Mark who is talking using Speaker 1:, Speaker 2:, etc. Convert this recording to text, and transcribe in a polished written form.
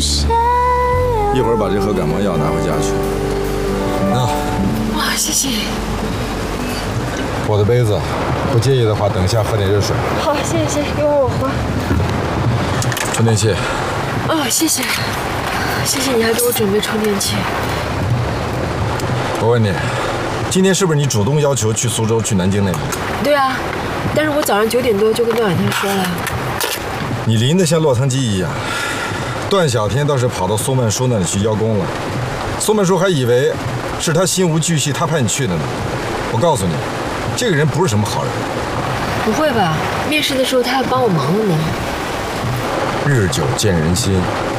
Speaker 1: 一会儿把这盒感冒药拿回家去。啊，
Speaker 2: 哇，谢谢。
Speaker 1: 我的杯子，不介意的话，等一下喝点热水。
Speaker 2: 好，谢谢，一会儿我喝。
Speaker 1: 充电器。
Speaker 2: 哦，谢谢，谢谢你还给我准备充电器。
Speaker 1: 我问你，今天是不是你主动要求去苏州、去南京那边？
Speaker 2: 对啊，但是我早上9点多就跟段小天说了。
Speaker 1: 你灵得像落汤鸡一样。段小天倒是跑到苏曼殊那里去邀功了，苏曼殊还以为是他心无巨细，他派你去的呢。我告诉你，这个人不是什么好人。
Speaker 2: 不会吧？面试的时候他还帮我忙了呢。
Speaker 1: 日久见人心，